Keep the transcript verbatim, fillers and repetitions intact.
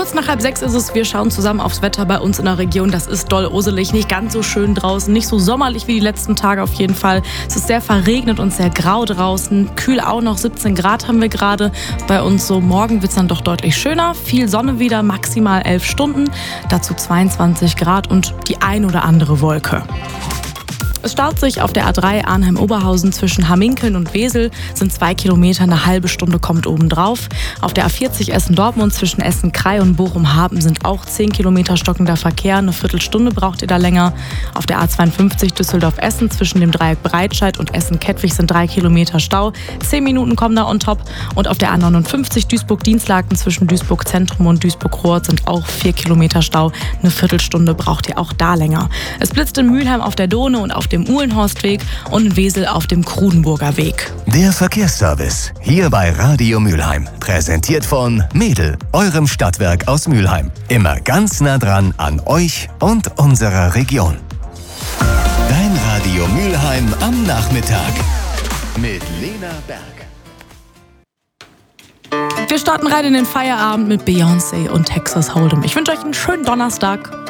Kurz nach halb sechs ist es, wir schauen zusammen aufs Wetter bei uns in der Region. Das ist doll oselig, nicht ganz so schön draußen, nicht so sommerlich wie die letzten Tage auf jeden Fall. Es ist sehr verregnet und sehr grau draußen, kühl auch noch, siebzehn Grad haben wir gerade bei uns so. Morgen wird es dann doch deutlich schöner, viel Sonne wieder, maximal elf Stunden, dazu zweiundzwanzig Grad und die ein oder andere Wolke. Es staut sich auf der A drei Arnheim-Oberhausen zwischen Hamminkeln und Wesel, sind zwei Kilometer, eine halbe Stunde kommt obendrauf. Auf der A vierzig Essen-Dortmund zwischen Essen-Krei und Bochum-Haben sind auch zehn Kilometer stockender Verkehr, eine Viertelstunde braucht ihr da länger. Auf der A zweiundfünfzig Düsseldorf-Essen zwischen dem Dreieck Breitscheid und Essen-Kettwig sind drei Kilometer Stau, zehn Minuten kommen da on top. Und auf der A neunundfünfzig Duisburg-Dienstlaken zwischen Duisburg-Zentrum und Duisburg-Roth sind auch vier Kilometer Stau, eine Viertelstunde braucht ihr auch da länger. Es blitzt in Mülheim auf der Donau und auf dem Uhlenhorstweg und in Wesel auf dem Krudenburger Weg. Der Verkehrsservice hier bei Radio Mülheim. Präsentiert von Mädel, eurem Stadtwerk aus Mülheim. Immer ganz nah dran an euch und unserer Region. Dein Radio Mülheim am Nachmittag. Mit Lena Berg. Wir starten rein in den Feierabend mit Beyoncé und Texas Hold'em. Ich wünsche euch einen schönen Donnerstag.